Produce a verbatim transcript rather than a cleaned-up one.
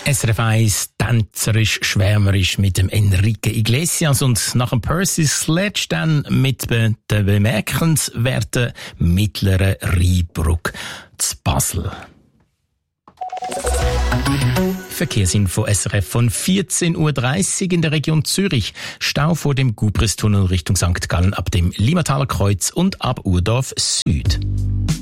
S R F eins, tänzerisch, schwärmerisch mit dem Enrique Iglesias und nach dem Percy Sledge dann mit be- der bemerkenswerten mittleren Rheinbrücke zu Basel. Verkehrsinfo S R F von vierzehn Uhr dreißig in der Region Zürich. Stau vor dem Gubristunnel Richtung Sankt Gallen ab dem Limataler Kreuz und ab Urdorf Süd.